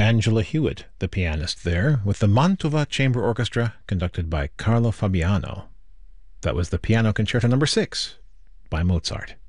Angela Hewitt, the pianist there, with the Mantova Chamber Orchestra conducted by Carlo Fabiano. That was the Piano Concerto No. 6 by Mozart.